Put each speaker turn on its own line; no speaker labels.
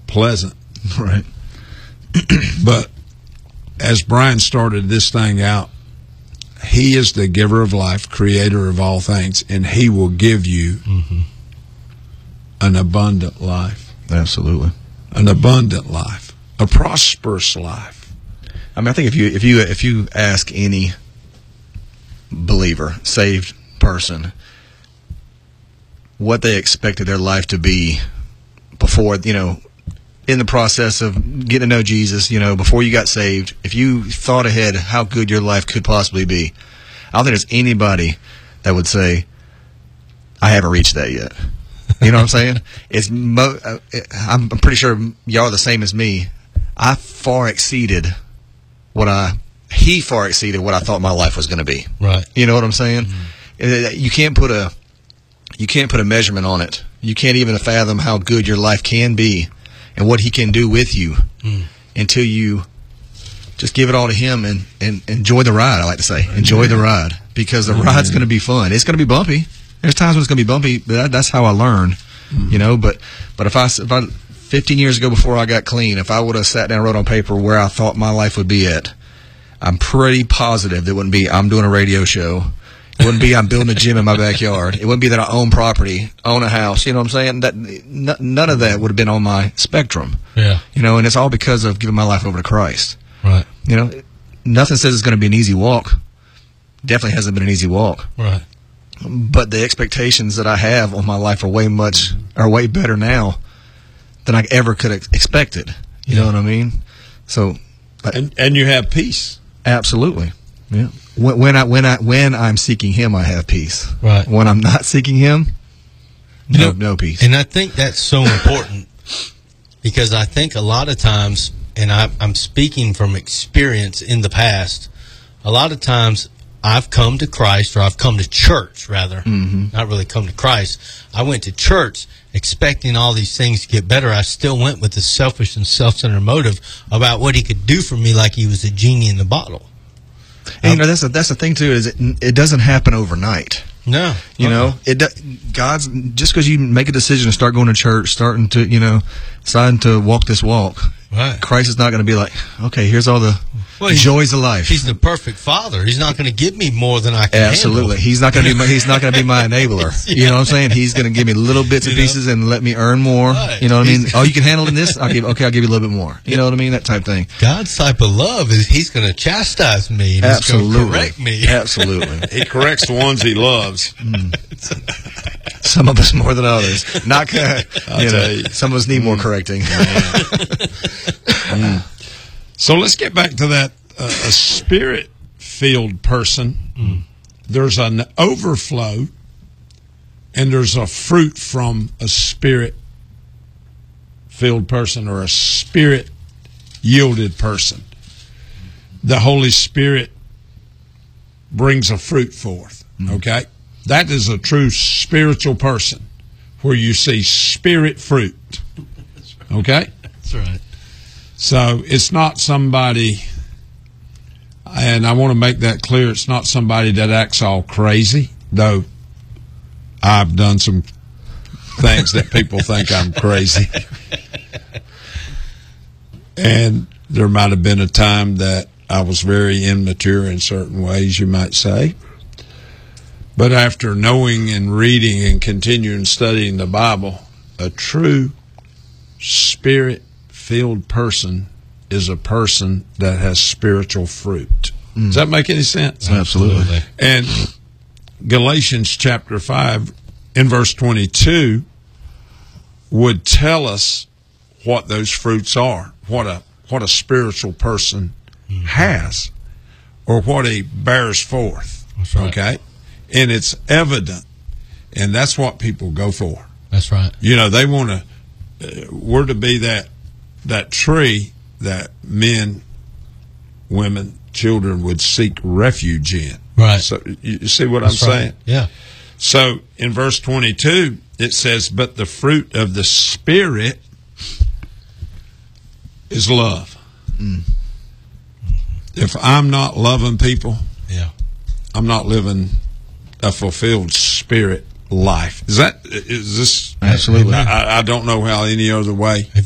pleasant.
Right.
But as Brian started this thing out, he is the giver of life, creator of all things, and he will give you an abundant life.
Absolutely.
An abundant life. A prosperous life.
I mean, I think if you ask any believer, saved person, what they expected their life to be before, in the process of getting to know Jesus, before you got saved, if you thought ahead how good your life could possibly be, I don't think there's anybody that would say, I haven't reached that yet. You know what I'm saying? I'm pretty sure y'all are the same as me. He far exceeded what I thought my life was going to be.
Right.
You know what I'm saying? You can't put a measurement on it. You can't even fathom how good your life can be and what he can do with you until you just give it all to him and enjoy the ride. I like to say, enjoy the ride, because the ride's going to be fun. It's going to be bumpy. There's times when it's going to be bumpy, but that's how I learn, But if I 15 years ago, before I got clean, if I would have sat down and wrote on paper where I thought my life would be at, I'm pretty positive that it wouldn't be I'm doing a radio show. It wouldn't be I'm building a gym in my backyard. It wouldn't be that I own property, own a house. You know what I'm saying? That none of that would have been on my spectrum.
Yeah.
And it's all because of giving my life over to Christ.
Right.
Nothing says it's going to be an easy walk. Definitely hasn't been an easy walk.
Right.
But the expectations that I have on my life are way better now than I ever could have expected. You know what I mean? So,
and you have peace.
Absolutely. Yeah. When I'm seeking Him, I have peace.
Right.
When I'm not seeking Him, no peace.
And I think that's so important, because I think a lot of times, and I'm speaking from experience in the past, a lot of times I've come to Christ, or I've come to church, rather, not really come to Christ. I went to church expecting all these things to get better. I still went with a selfish and self-centered motive about what He could do for me, like He was a genie in the bottle.
And that's the thing too, is it doesn't happen overnight.
No,
God's just because you make a decision to start going to church, deciding to walk this walk.
Right.
Christ is not going to be like, okay, here's all the joys of life.
He's the perfect Father. He's not going to give me more than I can
Absolutely.
handle.
He's not going to be my enabler. You know what I'm saying? He's going to give me little bits and pieces and let me earn more.
Right.
You know what I mean? Oh, you can handle this? I'll give you a little bit more. You know what I mean? That type of thing.
God's type of love is He's going to chastise me and He's going to correct me.
Absolutely.
He corrects the ones He loves.
Some of us more than others. Not some of us need more correcting.
So let's get back to that. A spirit-filled person, there's an overflow, and there's a fruit from a spirit-filled person, or a spirit-yielded person. The Holy Spirit brings a fruit forth, okay? That is a true spiritual person, where you see spirit fruit, okay?
That's right.
So it's not somebody, and I want to make that clear, it's not somebody that acts all crazy, though I've done some things that people think I'm crazy. And there might have been a time that I was very immature in certain ways, you might say. But after knowing and reading and continuing studying the Bible, a true spirit-filled person is a person that has spiritual fruit. Does that make any sense?
Absolutely.
And Galatians chapter 5 in verse 22 would tell us what those fruits are, what a spiritual person has, or what he bears forth.
That's right.
Okay? And it's evident, and that's what people go for.
That's right.
They want to, we're to be that tree that men, women, children would seek refuge in.
Right.
So you see what
That's
I'm
right.
saying?
Yeah.
So in verse 22, it says, but the fruit of the Spirit is love. If I'm not loving people, I'm not living a fulfilled spirit life. Is this?
Absolutely.
I don't know how any other way.